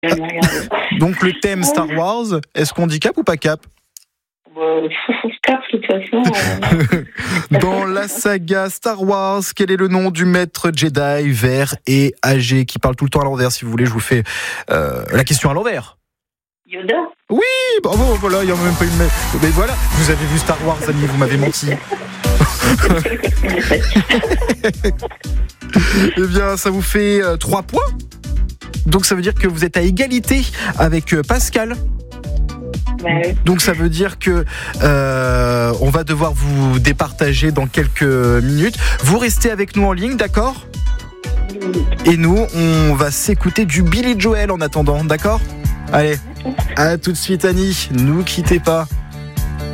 jamais regardé. Donc le thème Star Wars, est-ce qu'on dit cap ou pas cap? Cap, de toute façon. Dans la saga Star Wars, quel est le nom du maître Jedi vert et âgé qui parle tout le temps à l'envers? Si vous voulez, je vous fais la question à l'envers. Yoda. Oui, bravo, voilà, il n'y en a même pas une. Mais voilà, vous avez vu Star Wars, amis, vous m'avez menti. Eh bien, ça vous fait 3 points. Donc ça veut dire que vous êtes à égalité avec Pascal. Ouais. Donc ça veut dire que on va devoir vous départager dans quelques minutes. Vous restez avec nous en ligne, d'accord? Et nous, on va s'écouter du Billy Joel en attendant, d'accord? Allez, à tout de suite Annie, nous quittez pas.